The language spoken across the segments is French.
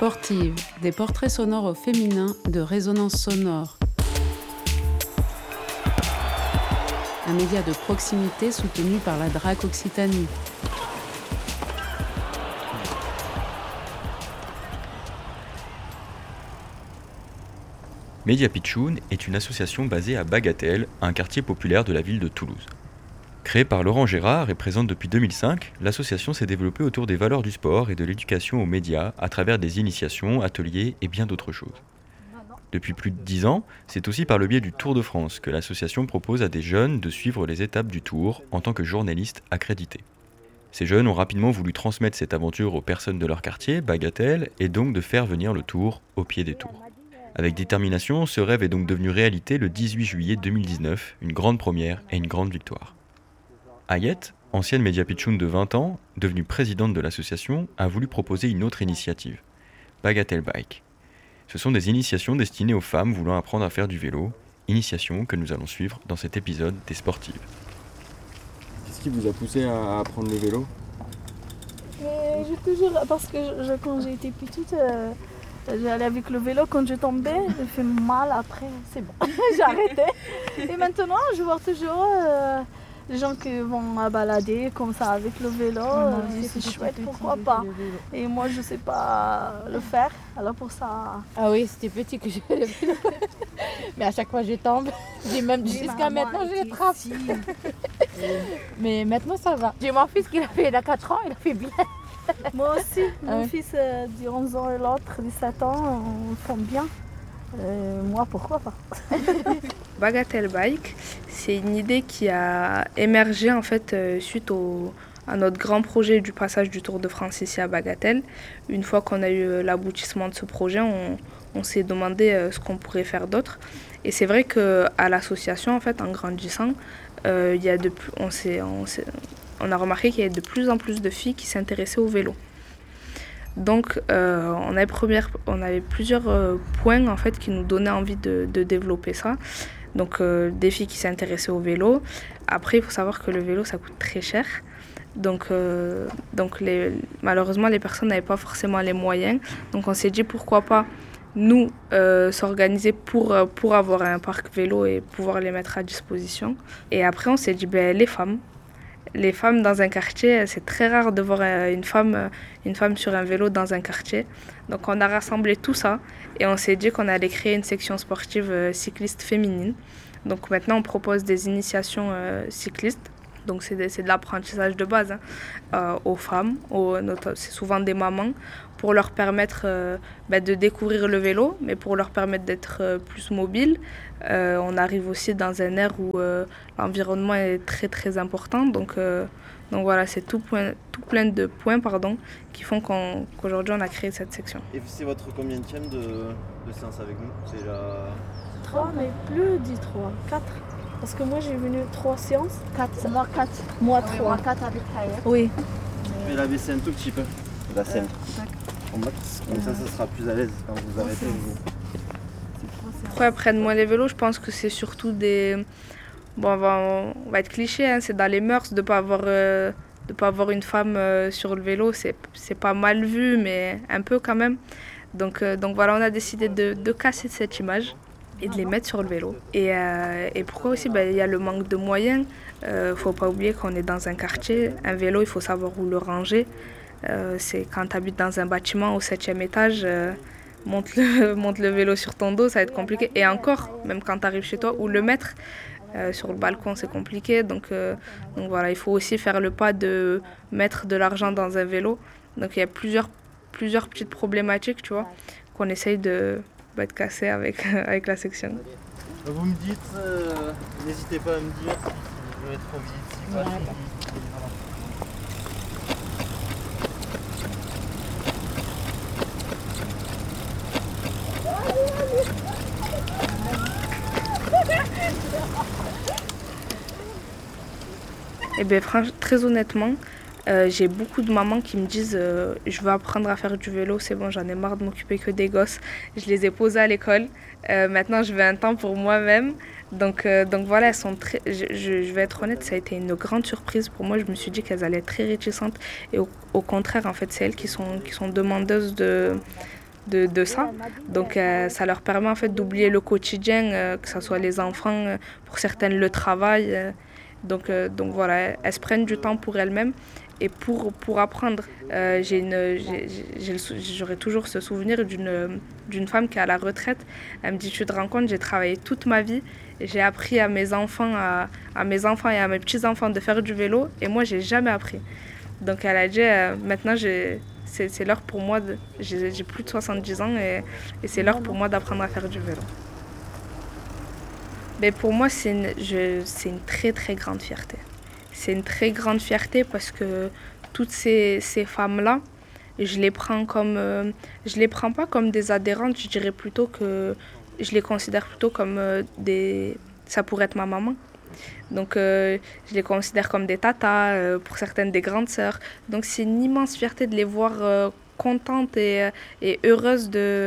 Sportive, des portraits sonores au féminin de Résonance Sonore. Un média de proximité soutenu par la DRAC Occitanie. Média Pitchoun est une association basée à Bagatelle, un quartier populaire de la ville de Toulouse. Créée par Laurent Gérard et présente depuis 2005, l'association s'est développée autour des valeurs du sport et de l'éducation aux médias à travers des initiations, ateliers et bien d'autres choses. Depuis plus de 10 ans, c'est aussi par le biais du Tour de France que l'association propose à des jeunes de suivre les étapes du Tour en tant que journalistes accrédités. Ces jeunes ont rapidement voulu transmettre cette aventure aux personnes de leur quartier, Bagatelle, et donc de faire venir le Tour au pied des tours. Avec détermination, ce rêve est donc devenu réalité le 18 juillet 2019, une grande première et une grande victoire. Ayette, ancienne Média Pitchoun de 20 ans, devenue présidente de l'association, a voulu proposer une autre initiative, Bagatelle Bike. Ce sont des initiations destinées aux femmes voulant apprendre à faire du vélo, initiations que nous allons suivre dans cet épisode des Sportives. Qu'est-ce qui vous a poussé à apprendre le vélo ? Parce que quand j'étais petite, j'allais avec le vélo, quand je tombais, ça fait mal après, c'est bon, j'ai arrêté. Et maintenant, je vois toujours les gens qui vont à balader comme ça avec le vélo, c'est chouette, pourquoi pas. Et moi, je ne sais pas le faire, alors pour ça... Ah oui, c'était petit que j'ai fait le vélo. Mais à chaque fois, je tombe. Jusqu'à maintenant, j'ai les traces. Mais maintenant, ça va. J'ai mon fils qui il a 4 ans, il a fait bien. Moi aussi, mon fils de 11 ans et l'autre 17 ans, on font bien. Moi, pourquoi pas. Bagatelle Bike, c'est une idée qui a émergé en fait suite à notre grand projet du passage du Tour de France ici à Bagatelle. Une fois qu'on a eu l'aboutissement de ce projet, on s'est demandé ce qu'on pourrait faire d'autre. Et c'est vrai qu'à l'association, en fait, en grandissant, on a remarqué qu'il y avait de plus en plus de filles qui s'intéressaient au vélo. Donc on avait plusieurs points en fait, qui nous donnaient envie de développer ça. Donc des filles qui s'intéressaient au vélo. Après, il faut savoir que le vélo, ça coûte très cher. Donc malheureusement, les personnes n'avaient pas forcément les moyens. Donc on s'est dit pourquoi pas nous s'organiser pour avoir un parc vélo et pouvoir les mettre à disposition. Et après, on s'est dit les femmes dans un quartier, c'est très rare de voir une femme sur un vélo dans un quartier. Donc on a rassemblé tout ça et on s'est dit qu'on allait créer une section sportive cycliste féminine. Donc maintenant on propose des initiations cyclistes. Donc c'est de l'apprentissage de base aux femmes, c'est souvent des mamans, pour leur permettre de découvrir le vélo, mais pour leur permettre d'être plus mobiles. On arrive aussi dans un air où l'environnement est très très important. Donc voilà, c'est tout plein de points qui font qu'aujourd'hui on a créé cette section. Et c'est votre combienième de séance avec nous ? C'est la... 3, mais plus de 3, 4. Parce que moi j'ai venu 3 séances. 4. Moi 4. Moi 3. Moi 4 avec Ayette. Oui. Je vais la baisser un tout petit peu. La scène. Comme ça sera plus à l'aise quand vous arrêtez. Pourquoi elles prennent moins les vélos ? Je pense que c'est surtout des... Bon, on va être cliché, c'est dans les mœurs de pas avoir une femme sur le vélo. C'est pas mal vu, mais un peu quand même. Donc voilà, on a décidé de casser cette image et de les mettre sur le vélo. Et pourquoi aussi ? Il y a le manque de moyens. Faut pas oublier qu'on est dans un quartier. Un vélo, il faut savoir où le ranger. C'est quand tu habites dans un bâtiment au 7e étage, monte le vélo sur ton dos, ça va être compliqué. Et encore, même quand tu arrives chez toi, où le mettre sur le balcon, c'est compliqué. Donc voilà, il faut aussi faire le pas de mettre de l'argent dans un vélo. Donc il y a plusieurs petites problématiques, tu vois, qu'on essaye de casser avec la section. Vous me dites, n'hésitez pas à me dire si je veux être trop vite. Eh bien, très honnêtement, j'ai beaucoup de mamans qui me disent je veux apprendre à faire du vélo, c'est bon, j'en ai marre de m'occuper que des gosses. Je les ai posés à l'école. Maintenant, je veux un temps pour moi-même. Donc voilà, elles sont je vais être honnête, ça a été une grande surprise pour moi. Je me suis dit qu'elles allaient être très réticentes. Et au contraire, en fait, c'est elles qui sont demandeuses de ça. Donc ça leur permet en fait d'oublier le quotidien, que ce soit les enfants, pour certaines le travail. Donc voilà, elles se prennent du temps pour elles-mêmes et pour apprendre. J'aurai toujours ce souvenir d'une femme qui est à la retraite. Elle me dit, tu te rends compte, j'ai travaillé toute ma vie, j'ai appris à mes enfants et à mes petits-enfants de faire du vélo et moi j'ai jamais appris. Donc elle a dit, maintenant c'est l'heure pour moi, j'ai plus de 70 ans et c'est l'heure pour moi d'apprendre à faire du vélo. Mais pour moi, c'est une très très grande fierté. C'est une très grande fierté parce que toutes ces femmes-là, je les prends pas comme des adhérentes, je dirais plutôt que je les considère plutôt comme ça pourrait être ma maman. Donc je les considère comme des tatas, pour certaines des grandes sœurs. Donc c'est une immense fierté de les voir contentes et heureuses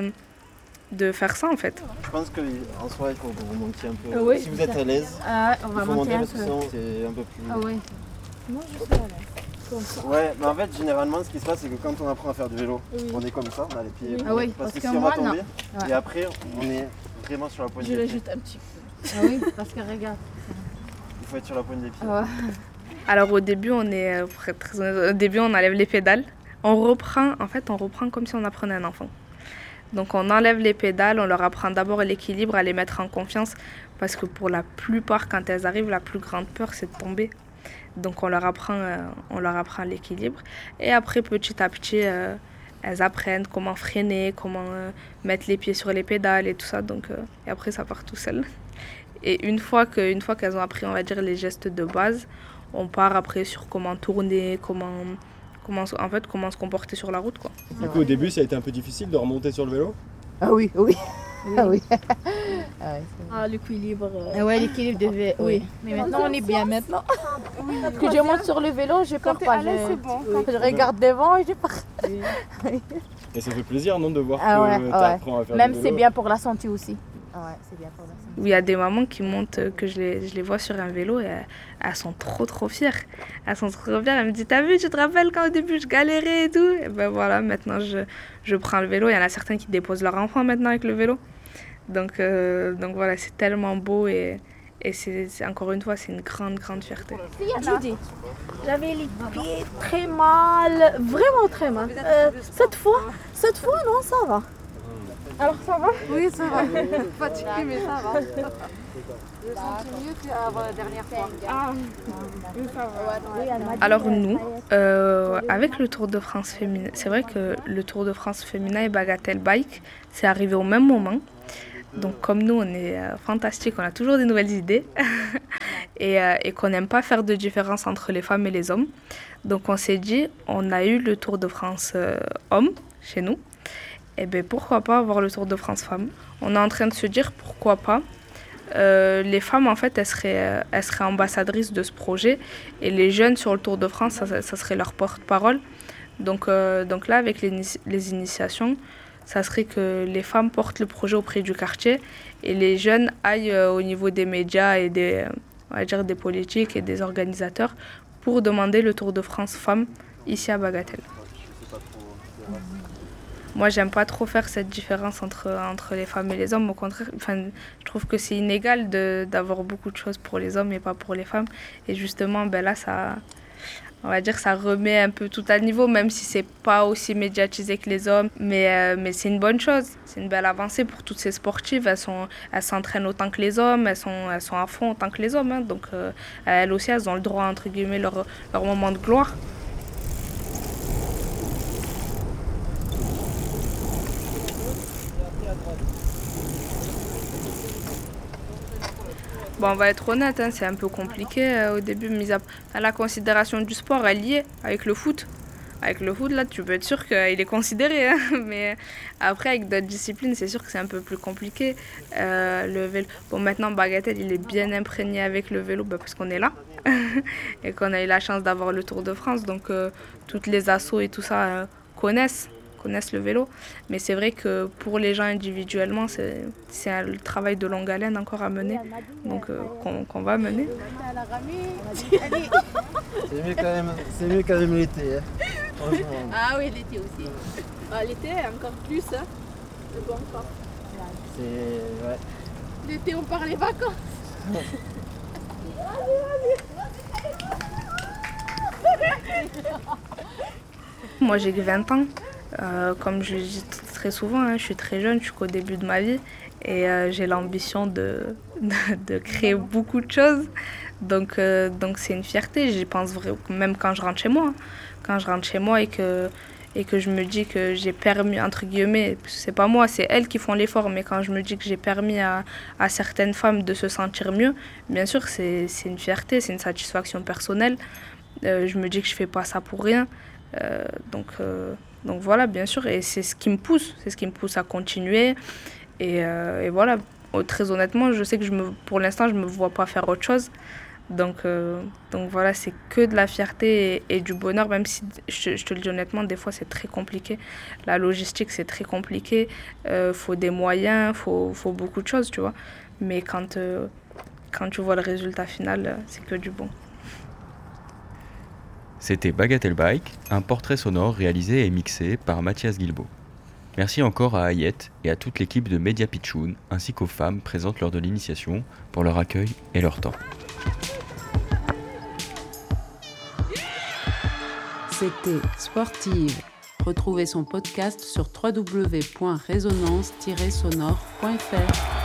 de faire ça en fait. Je pense qu'en soi, il faut que vous montiez un peu. Oui. Si vous êtes à l'aise, on va il faut monter un parce que peu. sinon c'est un peu plus. Ah oui. Non, je suis à l'aise. Ouais, mais en fait, généralement, ce qui se passe, c'est que quand on apprend à faire du vélo, on est comme ça, on a les pieds. Ah oui, parce que si moi, on va tomber, non. et après, on est vraiment sur la pointe Je des le pieds. jette un petit peu. Ah oui, parce que regarde. Il faut être sur la pointe des pieds. Ouais. Alors au début, pour être très honnête, au début on enlève les pédales. On reprend comme si on apprenait un enfant. Donc on enlève les pédales, on leur apprend d'abord l'équilibre, à les mettre en confiance. Parce que pour la plupart, quand elles arrivent, la plus grande peur, c'est de tomber. Donc on leur apprend l'équilibre. Et après, petit à petit, elles apprennent comment freiner, comment mettre les pieds sur les pédales et tout ça. Donc, et après, ça part tout seul. Et une fois qu'elles ont appris, on va dire, les gestes de base, on part après sur comment tourner, comment se comporter sur la route, quoi. Du coup, au début, ça a été un peu difficile de remonter sur le vélo? Ah oui. Ah oui. L'équilibre. Ah ouais, l'équilibre devait. Oui. Mais maintenant, on est bien maintenant. Parce que je monte sur le vélo, j'ai peur pas. Je regarde devant et j'ai peur. Et ça fait plaisir, non, de voir que t'apprends à faire même du vélo. c'est bien pour la santé aussi. Ah ouais, c'est bien pour la santé. Il y a des mamans qui montent, que je les vois sur un vélo et elles sont trop fières. Elles sont trop fières. Elles me disent, t'as vu, tu te rappelles quand au début je galérais et tout? Et ben voilà, maintenant je prends le vélo. Il y en a certains qui déposent leur enfant maintenant avec le vélo. Donc voilà, c'est tellement beau et c'est encore une fois, c'est une grande fierté. Judy, j'avais les pieds très mal, vraiment très mal. Cette fois, non, ça va. Alors ça va? Oui, ça va. Fatiguée, mais ça va. Je sens mieux qu'avant la dernière fois. Ah, oui, ça va. Alors nous, avec le Tour de France féminin, c'est vrai que le Tour de France féminin et Bagatelle Bike, c'est arrivé au même moment. Donc comme nous, on est fantastique, on a toujours des nouvelles idées et qu'on n'aime pas faire de différence entre les femmes et les hommes. Donc on s'est dit, on a eu le Tour de France hommes chez nous, et bien pourquoi pas avoir le Tour de France femmes. On est en train de se dire pourquoi pas. Les femmes, en fait, elles seraient ambassadrices de ce projet et les jeunes sur le Tour de France, ça serait leur porte-parole. Donc là, avec les initiations, ça serait que les femmes portent le projet auprès du quartier et les jeunes aillent au niveau des médias et des politiques et des organisateurs pour demander le Tour de France femmes ici à Bagatelle. Moi, j'aime pas trop faire cette différence entre les femmes et les hommes. Au contraire, je trouve que c'est inégal d'avoir beaucoup de choses pour les hommes et pas pour les femmes. Et justement, là, on va dire, ça remet un peu tout à niveau, même si c'est pas aussi médiatisé que les hommes. Mais c'est une bonne chose. C'est une belle avancée pour toutes ces sportives. Elles s'entraînent autant que les hommes. Elles sont à fond autant que les hommes. Hein. Donc, elles aussi, elles ont le droit, entre guillemets, leur moment de gloire. Bon, on va être honnête, hein, c'est un peu compliqué au début, mais à la considération du sport, elle y est avec le foot. Avec le foot, là, tu peux être sûr qu'il est considéré. Hein, mais après, avec d'autres disciplines, c'est sûr que c'est un peu plus compliqué. Le vélo. Bon, maintenant, Bagatelle, il est bien imprégné avec le vélo parce qu'on est là et qu'on a eu la chance d'avoir le Tour de France. Donc, toutes les assos et tout ça connaissent le vélo. Mais c'est vrai que pour les gens individuellement, c'est un travail de longue haleine encore à mener. Donc, qu'on va mener. C'est mieux quand même l'été. Hein. Franchement. Ah oui, l'été aussi. L'été, encore plus. Hein. Le bon corps. C'est. Ouais. L'été, on part les vacances. Moi j'ai que 20 ans. Comme je le dis très souvent, hein, je suis très jeune, je suis qu'au début de ma vie et j'ai l'ambition de créer beaucoup de choses. Donc c'est une fierté, j'y pense même quand je rentre chez moi. Quand je rentre chez moi et que je me dis que j'ai permis, entre guillemets, c'est pas moi, c'est elles qui font l'effort, mais quand je me dis que j'ai permis à certaines femmes de se sentir mieux, bien sûr c'est une fierté, c'est une satisfaction personnelle. Je me dis que je fais pas ça pour rien. Donc voilà, bien sûr, et c'est ce qui me pousse à continuer. Et voilà, très honnêtement, je sais que pour l'instant, je me vois pas faire autre chose. Donc voilà, c'est que de la fierté et du bonheur, même si, je te le dis honnêtement, des fois c'est très compliqué. La logistique, c'est très compliqué. Faut des moyens, faut beaucoup de choses, tu vois. Mais quand tu vois le résultat final, c'est que du bon. C'était Bagatelle Bike, un portrait sonore réalisé et mixé par Mathias Guilbault. Merci encore à Ayette et à toute l'équipe de Média Pitchoun, ainsi qu'aux femmes présentes lors de l'initiation, pour leur accueil et leur temps. C'était Sportive. Retrouvez son podcast sur www.resonance-sonore.fr.